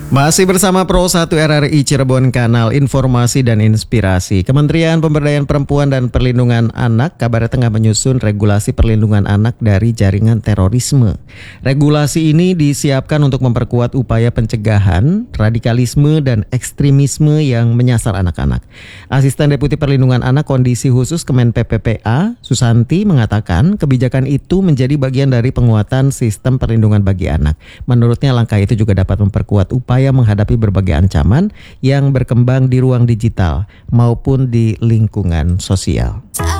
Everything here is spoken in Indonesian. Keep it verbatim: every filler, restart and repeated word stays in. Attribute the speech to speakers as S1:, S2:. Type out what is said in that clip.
S1: Masih bersama Pro satu R R I Cirebon, kanal informasi dan inspirasi. Kementerian Pemberdayaan Perempuan dan Perlindungan Anak kabarnya tengah menyusun regulasi perlindungan anak dari jaringan terorisme. Regulasi ini disiapkan untuk memperkuat upaya pencegahan radikalisme dan ekstremisme yang menyasar anak-anak. Asisten Deputi Perlindungan Anak Kondisi Khusus Kemen P P P A, Susanti, mengatakan kebijakan itu menjadi bagian dari penguatan sistem perlindungan bagi anak. Menurutnya langkah itu juga dapat memperkuat upaya upaya menghadapi berbagai ancaman yang berkembang di ruang digital maupun di lingkungan sosial.